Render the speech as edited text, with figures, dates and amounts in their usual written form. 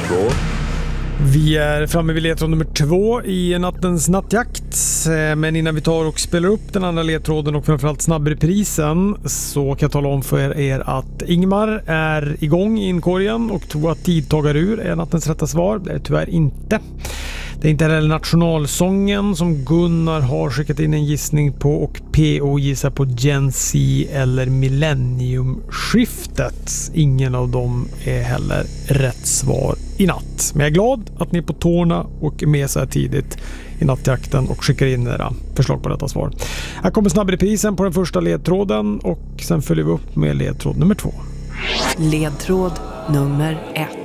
2. Vi är framme vid ledtråd nummer 2 i nattens nattjakt. Men innan vi tar och spelar upp den andra ledtråden och framförallt snabbreprisen så kan jag tala om för er att Ingmar är igång i inkorgen och tror att tidtagarur är nattens rätta svar. Det är tyvärr inte. Det är inte heller nationalsången som Gunnar har skickat in en gissning på och PO gissar på Gen Z eller millenniumskiftet. Ingen av dem är heller rätt svar i natt. Men jag är glad att ni är på tårna och är med så här tidigt i nattjakten och skickar in era förslag på detta svar. Här kommer snabbreprisen på den första ledtråden och sen följer vi upp med ledtråd nummer 2. Ledtråd nummer 1.